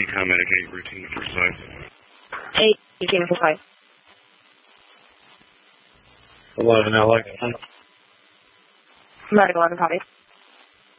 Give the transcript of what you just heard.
Decom Medicaid routine for site. 8, Decom for site. 11, Alex. Medical 11, copy.